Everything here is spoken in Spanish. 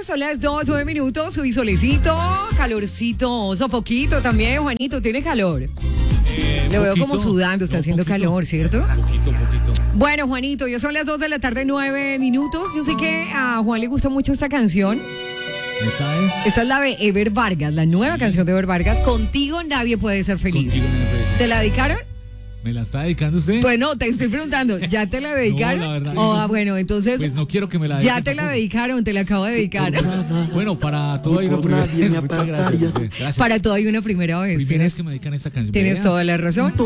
son las 2:09. Soy solecito, calorcito, poquito también. Juanito, ¿tiene calor? Le veo como sudando, está haciendo calor, ¿cierto? Poquito. Bueno, Juanito, ya son las 2:09. Yo sé que a Juan le gusta mucho esta canción. Esta es la de Ever Vargas, la nueva canción de Ever Vargas. Contigo nadie puede ser feliz. ¿Te la dedicaron? ¿Me la está dedicando usted? Pues no, te estoy preguntando, ¿ya te la dedicaron? No, la verdad. Bueno, entonces. Pues no quiero que me la dediquen. Ya te la dedicaron, te la acabo de dedicar. Bueno, para todo hay una primera vez. Muchas gracias. Para todo hay una primera vez. Primera vez que me dedican esta canción. Tienes toda la razón.